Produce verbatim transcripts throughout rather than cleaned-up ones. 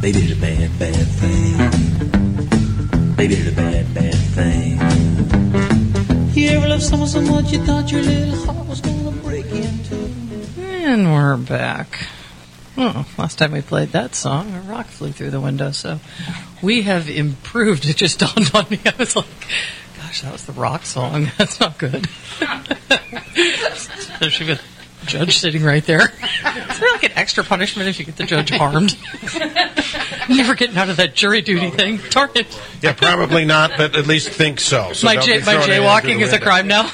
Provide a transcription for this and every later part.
Baby did a bad, bad thing. Baby did a bad, bad thing. You ever love someone so much you thought your little heart was going to break in two? And we're back. Oh, last time we played that song, a rock flew through the window, so we have improved. It just dawned on me. I was like, gosh, that was the rock song. That's not good. Especially with the judge sitting right there. Is there like an extra punishment if you get the judge harmed? Never getting out of that jury duty thing. Darn it. Yeah, probably not, but at least think so. so my j- my jaywalking is a crime now.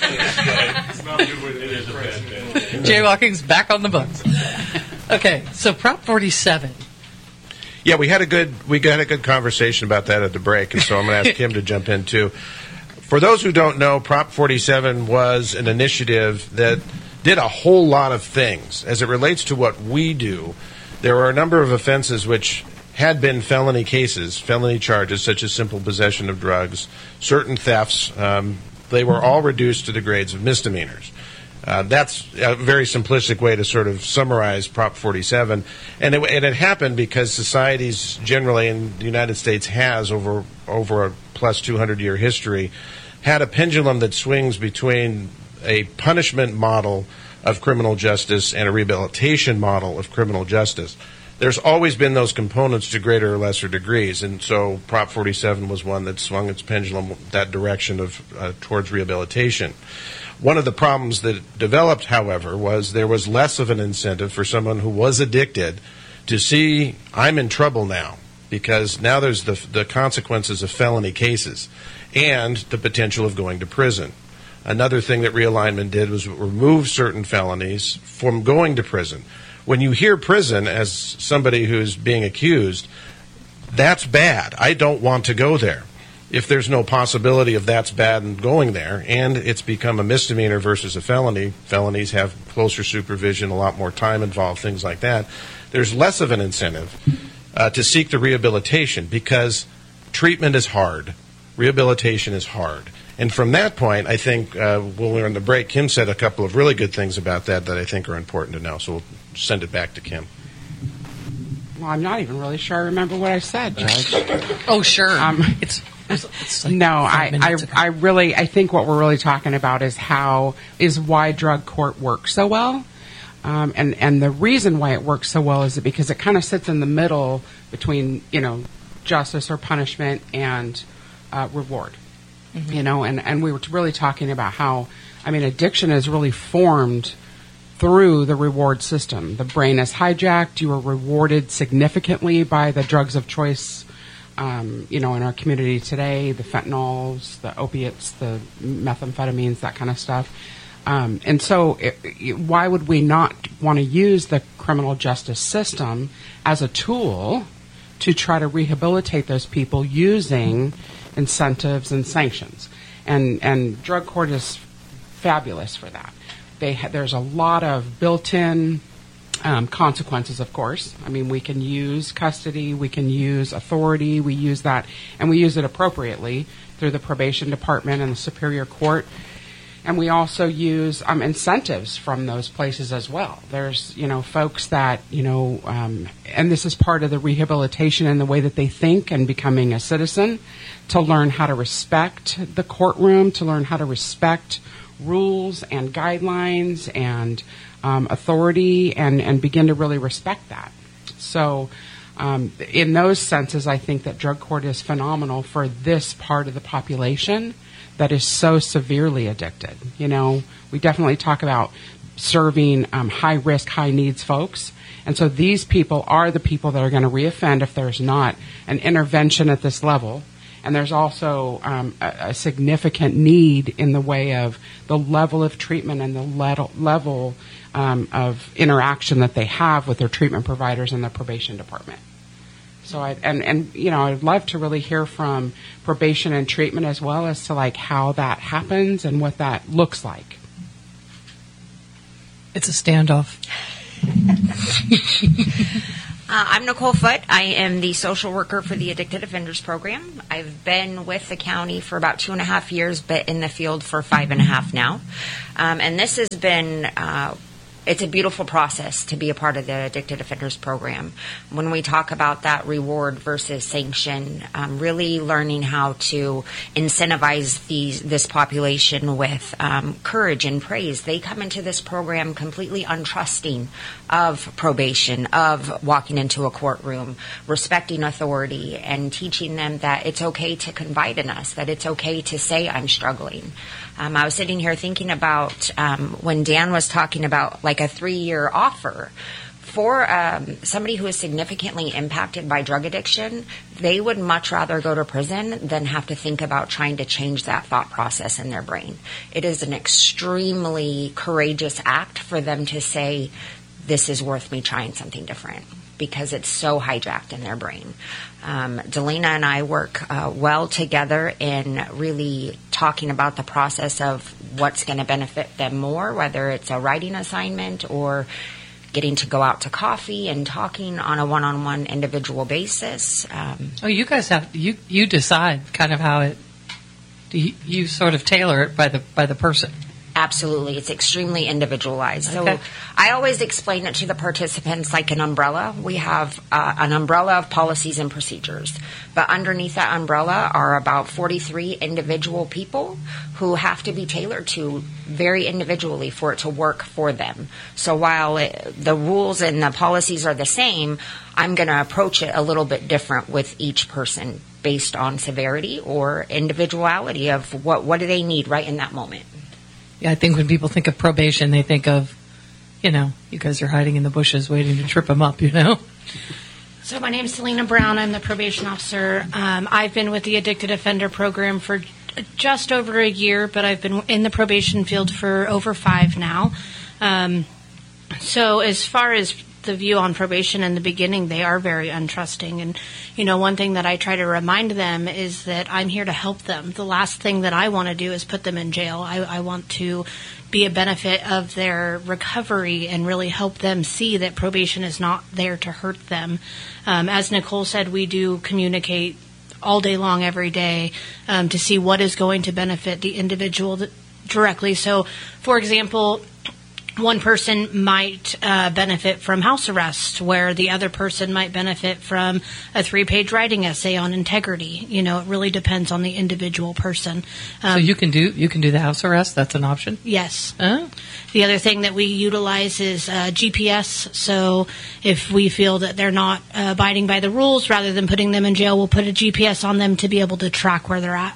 Jaywalking's back on the books. Okay, so Prop forty-seven. Yeah, we had a good we had a good conversation about that at the break, and so I'm going to ask Kim to jump in too. For those who don't know, Prop forty-seven was an initiative that did a whole lot of things. As it relates to what we do, there were a number of offenses which had been felony cases, felony charges, such as simple possession of drugs, certain thefts. Um, they were all reduced to the grades of misdemeanors. Uh, that's a very simplistic way to sort of summarize Prop forty-seven. And it, and it happened because societies generally in the United States has, over over a plus two hundred year history, had a pendulum that swings between a punishment model of criminal justice and a rehabilitation model of criminal justice. There's always been those components to greater or lesser degrees, and so Prop forty-seven was one that swung its pendulum that direction of uh, towards rehabilitation. One of the problems that developed, however, was there was less of an incentive for someone who was addicted to see, I'm in trouble now, because now there's the, the consequences of felony cases and the potential of going to prison. Another thing that realignment did was remove certain felonies from going to prison. When you hear prison as somebody who's being accused, that's bad. I don't want to go there. If there's no possibility of that's bad and going there, and it's become a misdemeanor versus a felony, felonies have closer supervision, a lot more time involved, things like that, there's less of an incentive uh, to seek the rehabilitation because treatment is hard. Rehabilitation is hard. And from that point, I think uh, when we were on the break, Kim said a couple of really good things about that that I think are important to know. So we'll send it back to Kim. Well, I'm not even really sure I remember what I said, Judge. Oh, sure. Um, it's, it's, it's like no, I, I, I really, I think what we're really talking about is how, is why drug court works so well. Um, and, and the reason why it works so well is that because it kind of sits in the middle between, you know, justice or punishment and uh, reward. Mm-hmm. You know, and, and we were really talking about how, I mean, addiction is really formed through the reward system. The brain is hijacked. You are rewarded significantly by the drugs of choice, um, you know, in our community today, the fentanyls, the opiates, the methamphetamines, that kind of stuff. Um, and so it, it, why would we not want to use the criminal justice system as a tool to try to rehabilitate those people using incentives and sanctions? And, and drug court is fabulous for that. They ha- there's a lot of built-in um, consequences, of course. I mean, we can use custody, we can use authority, we use that, and we use it appropriately through the probation department and the superior court. And we also use um, incentives from those places as well. There's, you know, folks that, you know, um, and this is part of the rehabilitation and the way that they think and becoming a citizen, to learn how to respect the courtroom, to learn how to respect rules and guidelines and um, authority, and, and begin to really respect that. So um, in those senses, I think that drug court is phenomenal for this part of the population that is so severely addicted. You know, we definitely talk about serving um, high-risk, high-needs folks. And so these people are the people that are going to reoffend if there's not an intervention at this level. And there's also um, a, a significant need in the way of the level of treatment and the le- level um, of interaction that they have with their treatment providers and the probation department. So, I, and, and, you know, I'd love to really hear from probation and treatment as well as to, like, how that happens and what that looks like. It's a standoff. Uh, I'm Nicole Foote. I am the social worker for the Addicted Offenders Program. I've been with the county for about two and a half years, but in the field for five and a half now. Um, and this has been uh, it's a beautiful process to be a part of the Addicted Offenders Program. When we talk about that reward versus sanction, um, really learning how to incentivize these, this population with um, courage and praise. They come into this program completely untrusting of probation, of walking into a courtroom, respecting authority, and teaching them that it's okay to confide in us, that it's okay to say I'm struggling. Um, I was sitting here thinking about um, when Dan was talking about like a three-year offer. For um, somebody who is significantly impacted by drug addiction, they would much rather go to prison than have to think about trying to change that thought process in their brain. It is an extremely courageous act for them to say, this is worth me trying something different, because it's so hijacked in their brain. Um, Delina and I work uh, well together in really talking about the process of what's going to benefit them more, whether it's a writing assignment or getting to go out to coffee and talking on a one-on-one individual basis. Um, oh, you guys have you you decide kind of how it. You, you sort of tailor it by the by the person. Absolutely. It's extremely individualized. Okay. So I always explain it to the participants like an umbrella. We have uh, an umbrella of policies and procedures. But underneath that umbrella are about forty-three individual people who have to be tailored to very individually for it to work for them. So while it, the rules and the policies are the same, I'm going to approach it a little bit different with each person based on severity or individuality of what, what do they need right in that moment. Yeah, I think when people think of probation, they think of, you know, you guys are hiding in the bushes waiting to trip them up, you know? So my name is Selena Brown. I'm the probation officer. Um, I've been with the Addicted Offender Program for just over a year, but I've been in the probation field for over five now. Um, so as far as the view on probation in the beginning, they are very untrusting. And, you know, one thing that I try to remind them is that I'm here to help them. The last thing that I want to do is put them in jail. I, I want to be a benefit of their recovery and really help them see that probation is not there to hurt them. Um, as Nicole said, we do communicate all day long, every day, um, to see what is going to benefit the individual th- directly. So, for example, one person might uh, benefit from house arrest, where the other person might benefit from a three-page writing essay on integrity. You know, it really depends on the individual person. Um, so you can do you can do the house arrest. That's an option. Yes. Oh. The other thing that we utilize is uh, G P S. So if we feel that they're not uh, abiding by the rules, rather than putting them in jail, we'll put a G P S on them to be able to track where they're at.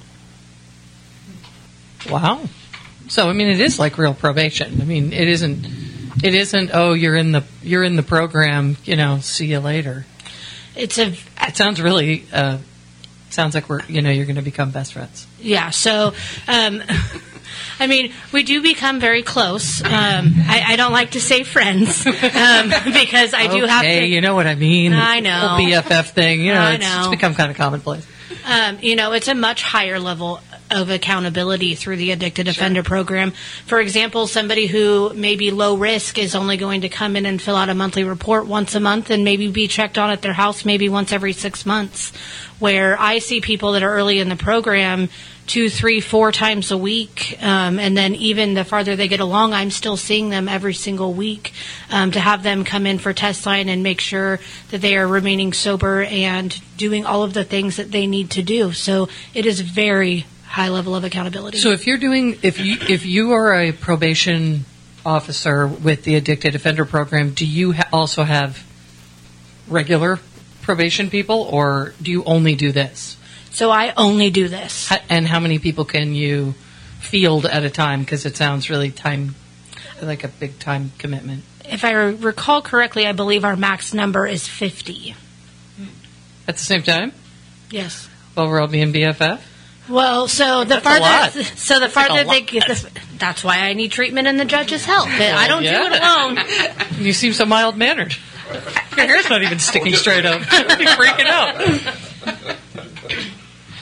Wow. So I mean, it is like real probation. I mean, it isn't. It isn't. Oh, you're in the you're in the program. You know, see you later. It's a. It sounds really. Uh, sounds like we're. You know, you're going to become best friends. Yeah. So, um, I mean, we do become very close. Um, I, I don't like to say friends um, because I do okay, have to. You know what I mean? I know. The B F F thing. You know, I it's, know. it's become kind of commonplace. Um, you know, it's a much higher level of accountability through the Addicted Offender Program. For example, somebody who may be low risk is only going to come in and fill out a monthly report once a month and maybe be checked on at their house maybe once every six months. Where I see people that are early in the program two, three, four times a week. Um, and then even the farther they get along, I'm still seeing them every single week um, to have them come in for test line and make sure that they are remaining sober and doing all of the things that they need to do. So it is very high level of accountability. So if you're doing, if you if you are a probation officer with the Addicted Offender Program, do you ha- also have regular probation people, or do you only do this? So I only do this. And how many people can you field at a time? Because it sounds really time, like a big time commitment. If I re- recall correctly, I believe our max number is fifty. At the same time? Yes. While we're all being B F F? Well, so the That's a lot. farther, so the That's like farther a they lot. get, the, that's why I need treatment and the judge's help. I don't Yeah. do it alone. You seem so mild mannered. Your hair's not even sticking straight up. You're freaking out.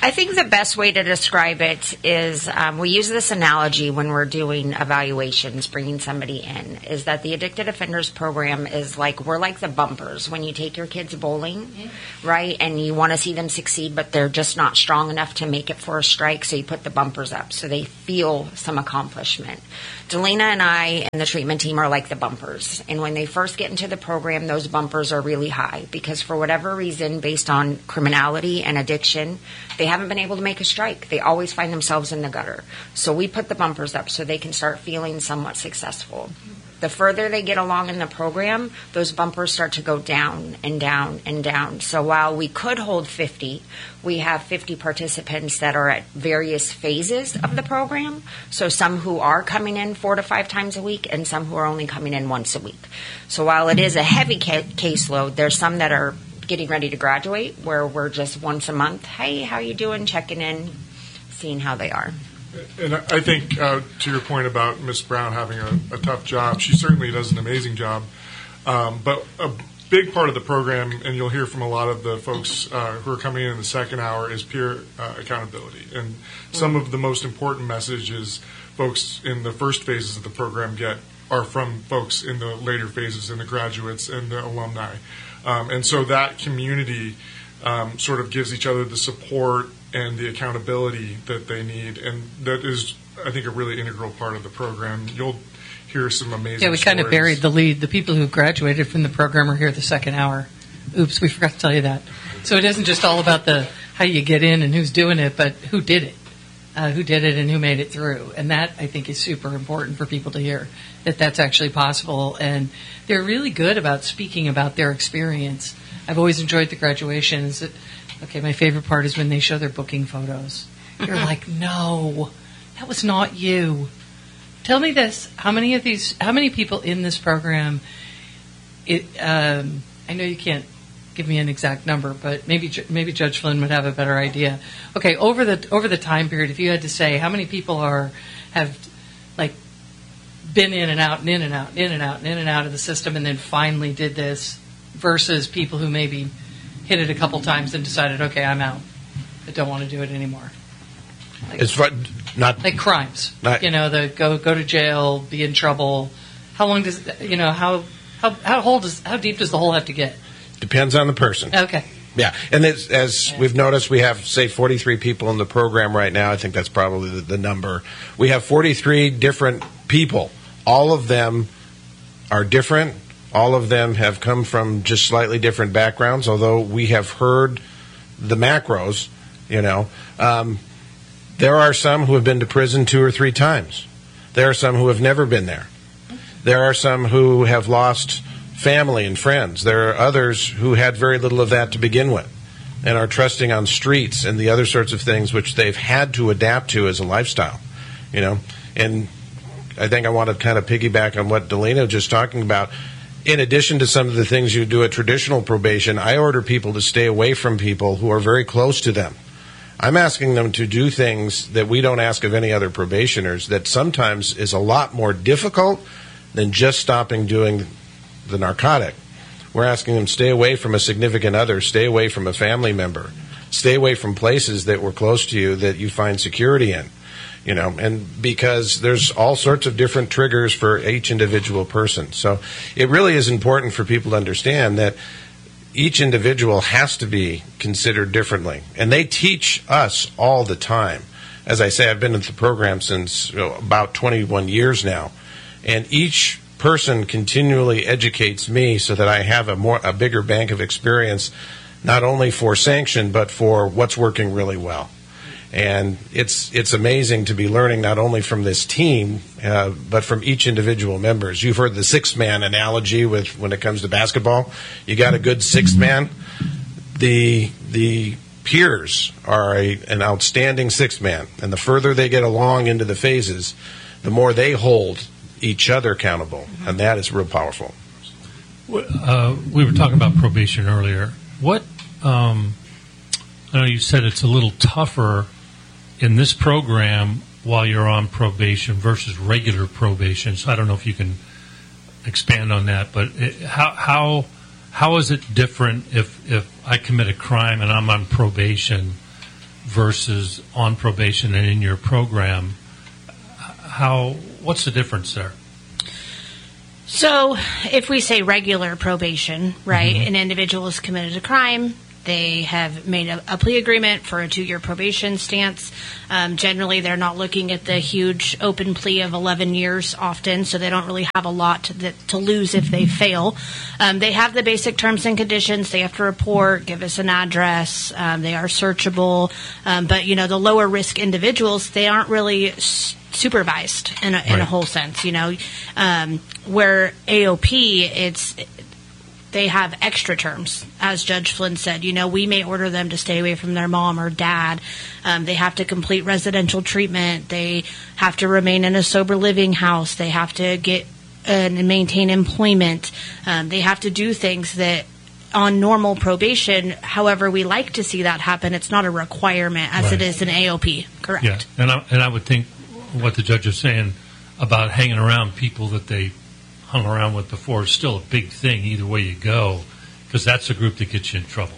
I think the best way to describe it is um, we use this analogy when we're doing evaluations, bringing somebody in, is that the Addicted Offenders Program is like, we're like the bumpers when you take your kids bowling, mm-hmm. right? And you want to see them succeed, but they're just not strong enough to make it for a strike, so you put the bumpers up so they feel some accomplishment. Delina and I and the treatment team are like the bumpers. And when they first get into the program, those bumpers are really high because for whatever reason, based on criminality and addiction, they haven't been able to make a strike. They always find themselves in the gutter. So we put the bumpers up so they can start feeling somewhat successful. The further they get along in the program, those bumpers start to go down and down and down. So while we could hold fifty, we have fifty participants that are at various phases of the program. So some who are coming in four to five times a week and some who are only coming in once a week. So while it is a heavy ca- caseload, there's some that are getting ready to graduate where we're just once a month, hey, how you doing, checking in, seeing how they are. And I think, uh, to your point about Miss Brown having a, a tough job, she certainly does an amazing job. Um, but a big part of the program, and you'll hear from a lot of the folks uh, who are coming in in the second hour, is peer uh, accountability. And some of the most important messages folks in the first phases of the program get are from folks in the later phases, in the graduates and the alumni. Um, and so that community um, sort of gives each other the support and the accountability that they need, and that is, I think, a really integral part of the program. You'll hear some amazing Yeah, we kind of stories. buried the lead. The people who graduated from the program are here the second hour. Oops, we forgot to tell you that. So it isn't just all about the how you get in and who's doing it, but who did it, uh, who did it and who made it through. And that, I think, is super important for people to hear, that that's actually possible. And they're really good about speaking about their experience. I've always enjoyed the graduations. Okay, my favorite part is when they show their booking photos. You're like, no, that was not you. Tell me this: how many of these, how many people in this program? It, um, I know you can't give me an exact number, but maybe maybe Judge Flynn would have a better idea. Okay, over the over the time period, if you had to say how many people are have like been in and out and in and out, and in and out, and in and out of the system, and then finally did this, versus people who maybe hit it a couple times and decided, okay, I'm out. I don't want to do it anymore. Like, It's fun, not like crimes, Not- you know, the go go to jail, be in trouble. How long does you know how how how whole does how deep does the hole have to get? depends on the person. Okay, Yeah, and it's, as Yeah. we've noticed, we have, say, forty-three people in the program right now. I think that's probably the, the number. We have forty-three different people. All of them are different. All of them have come from just slightly different backgrounds, although we have heard the macros, you know. Um, there are some who have been to prison two or three times. There are some who have never been there. There are some who have lost family and friends. There are others who had very little of that to begin with and are trusting on streets and the other sorts of things which they've had to adapt to as a lifestyle, you know. And I think I want to kind of piggyback on what Delina was just talking about. In addition to some of the things you do at traditional probation, I order people to stay away from people who are very close to them. I'm asking them to do things that we don't ask of any other probationers that sometimes is a lot more difficult than just stopping doing the narcotic. We're asking them stay away from a significant other, stay away from a family member, stay away from places that were close to you that you find security in. You know, and because there's all sorts of different triggers for each individual person. So it really is important for people to understand that each individual has to be considered differently. And they teach us all the time. As I say, I've been in the program since you know, about twenty-one years now. And each person continually educates me so that I have a more a bigger bank of experience, not only for sanction, but for what's working really well. And it's it's amazing to be learning not only from this team, uh, but from each individual members. You've heard the six-man analogy with when it comes to basketball. You got a good sixth man. The the peers are a, an outstanding sixth man, and the further they get along into the phases, the more they hold each other accountable, and that is real powerful. Uh, we were talking about probation earlier. What um, I know you said it's a little tougher in this program while you're on probation versus regular probation. So I don't know if you can expand on that, but it, how how how is it different if if I commit a crime and I'm on probation versus on probation and in your program. How? What's the difference there? So, if we say regular probation, right, Mhm. an individual has committed a crime, they have made a, a plea agreement for a two-year probation stance. Um, generally, they're not looking at the huge open plea of eleven years often, so they don't really have a lot to, to lose if they fail. Um, they have the basic terms and conditions. They have to report, give us an address. Um, they are searchable. Um, but, you know, the lower-risk individuals, they aren't really s- supervised in a, in a Right. whole sense, you know. Um, where A O P, it's... they have extra terms, as Judge Flynn said. You know, we may order them to stay away from their mom or dad. Um, they have to complete residential treatment. They have to remain in a sober living house. They have to get and maintain employment. Um, they have to do things that on normal probation, however we like to see that happen, it's not a requirement as Right. it is in A O P. Correct. Yeah, and I, and I would think what the judge is saying about hanging around people that they hung around with before is still a big thing either way you go, because that's the group that gets you in trouble.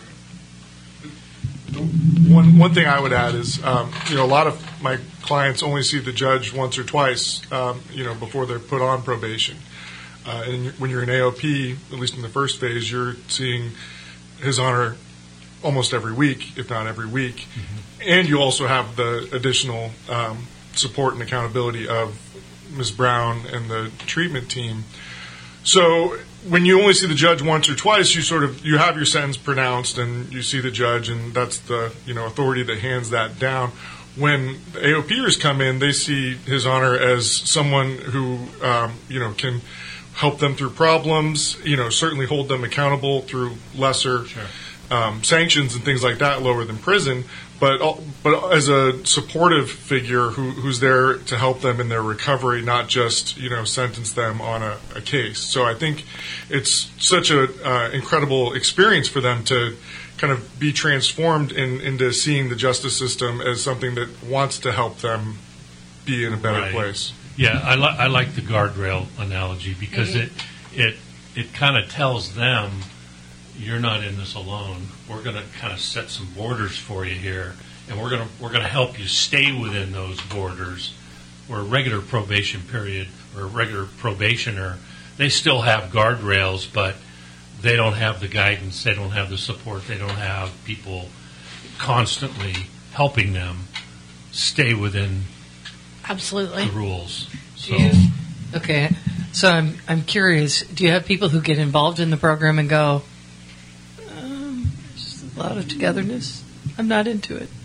One one thing I would add is, um, you know, a lot of my clients only see the judge once or twice, um, you know, before they're put on probation. Uh, and when you're in A O P, at least in the first phase, you're seeing His Honor almost every week, if not every week. Mm-hmm. And you also have the additional um, support and accountability of Miz Brown and the treatment team. So when you only see the judge once or twice, you sort of you have your sentence pronounced and you see the judge, and that's the you know authority that hands that down. When the AOPers come in, they see His Honor as someone who um, you know can help them through problems, you know certainly hold them accountable through lesser Sure. um, sanctions and things like that, lower than prison. But but as a supportive figure who, who's there to help them in their recovery, not just you know sentence them on a, a case. So I think it's such a uh, incredible experience for them to kind of be transformed in, into seeing the justice system as something that wants to help them be in a better Right. place. Yeah, I, li- I like the guardrail analogy because it it it kind of tells them you're not in this alone. We're going to kind of set some borders for you here, and we're going to we're going to help you stay within those borders. Where a regular probation period or a regular probationer, they still have guardrails, but they don't have the guidance, they don't have the support, they don't have people constantly helping them stay within Absolutely. the rules. So, Do you- Okay, so I'm I'm curious. Do you have people who get involved in the program and go, um, "There's just a lot of togetherness. I'm not into it."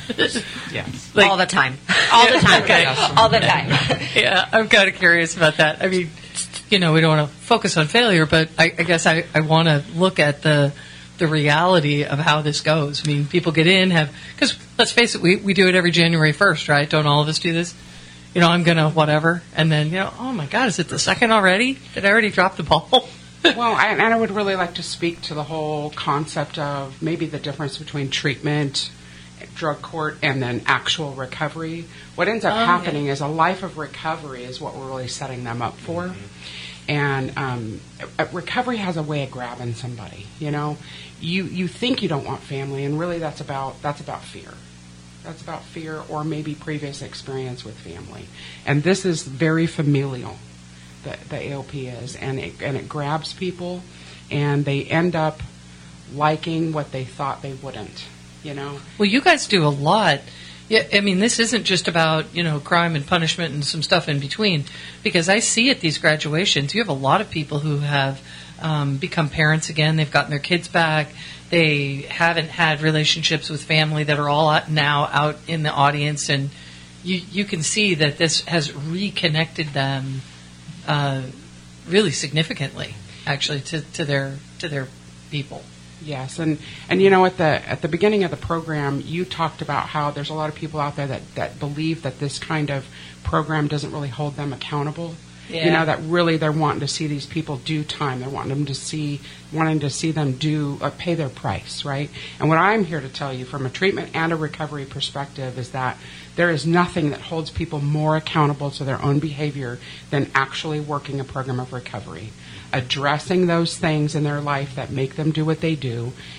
Yes. Like- all the time. All the time. Okay. All the time. Yeah, I'm kind of curious about that. I mean, you know, we don't want to focus on failure, but I, I guess I, I want to look at the the reality of how this goes. I mean, people get in, have because let's face it, we we do it every January first, right? Don't all of us do this? You know, I'm gonna whatever, and then you know, oh my God, is it the second already? Did I already drop the ball? Well, I, and I would really like to speak to the whole concept of maybe the difference between treatment, drug court, and then actual recovery. What ends up Oh, happening is a life of recovery is what we're really setting them up for. Mm-hmm. And um, uh, recovery has a way of grabbing somebody. You know, you you think you don't want family, and really that's about that's about fear. That's about fear or maybe previous experience with family. And this is very familial. The, the A O P is, and it, and it grabs people, and they end up liking what they thought they wouldn't, you know? Well, you guys do a lot. Yeah, I mean, this isn't just about, you know, crime and punishment and some stuff in between, because I see at these graduations, you have a lot of people who have um, become parents again. They've gotten their kids back. They haven't had relationships with family that are all out now out in the audience, and you you can see that this has reconnected them uh, really significantly, actually, to, to their to their people. Yes, and, and you know, at the at the beginning of the program, you talked about how there's a lot of people out there that, that believe that this kind of program doesn't really hold them accountable. Yeah. You know, that really they're wanting to see these people do time. They're wanting them to see, wanting to see them do uh, pay their price, right? And what I'm here to tell you, from a treatment and a recovery perspective, is that there is nothing that holds people more accountable to their own behavior than actually working a program of recovery, addressing those things in their life that make them do what they do,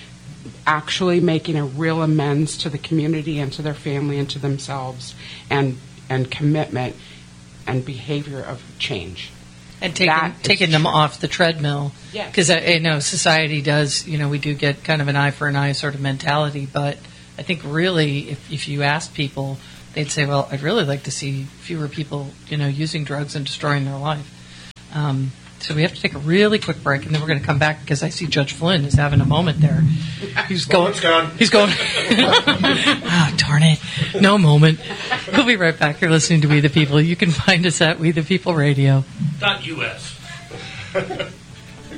actually making a real amends to the community and to their family and to themselves, and and commitment and behavior of change. And taking, That is taking them true. off the treadmill. Yes. Because I, I know society does, you know, we do get kind of an eye for an eye sort of mentality, but I think really if, if you ask people, they'd say, well, I'd really like to see fewer people, you know, using drugs and destroying their life. Um, so we have to take a really quick break, and then we're going to come back because I see Judge Flynn is having a moment there. He's going. Moment's gone. He's going. Ah, darn it. No moment. We'll be right back. You're listening to We the People. You can find us at We the People Radio. Dot U S.